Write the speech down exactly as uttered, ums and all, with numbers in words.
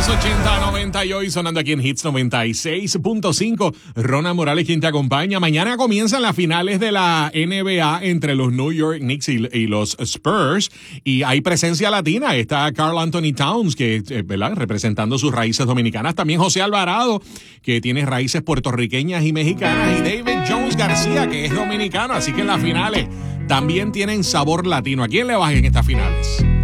ochenta noventa y hoy sonando aquí en Hits noventa y seis punto cinco. Ronald Morales quien te acompaña. Mañana comienzan las finales de la N B A entre los New York Knicks y, y los Spurs y hay presencia latina. Está Karl Anthony Towns, que eh, ¿verdad? representando sus raíces dominicanas. También José Alvarado, que tiene raíces puertorriqueñas y mexicanas. Y David Jones García, que es dominicano. Así que en las finales también tienen sabor latino. ¿A quién le vas en estas finales?